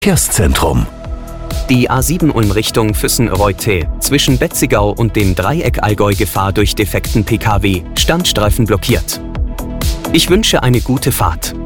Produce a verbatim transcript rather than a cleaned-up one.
Verkehrszentrum. Die A sieben Ulm Richtung Füssen-Reute, zwischen Betzigau und dem Dreieck Allgäu Gefahr durch defekten P K W, Standstreifen blockiert. Ich wünsche eine gute Fahrt.